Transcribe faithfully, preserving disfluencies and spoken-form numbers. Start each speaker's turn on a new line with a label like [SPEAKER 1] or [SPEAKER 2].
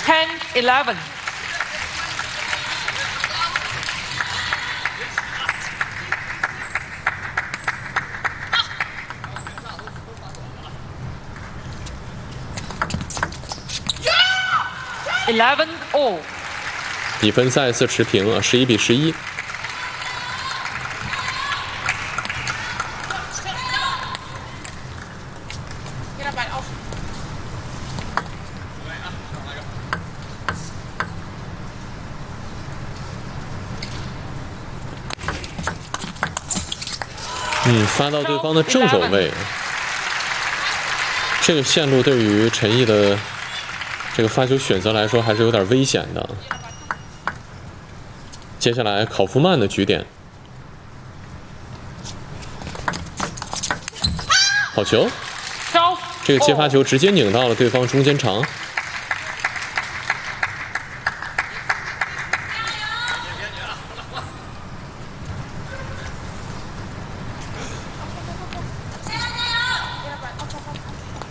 [SPEAKER 1] ten eleven. Eleven all.
[SPEAKER 2] 比分再次持平啊，十一比十一。嗯，发到对方的正手位，这个线路对于陈毅的这个发球选择来说还是有点危险的。接下来考夫曼的局点，好球！这个接发球直接拧到了对方中间长。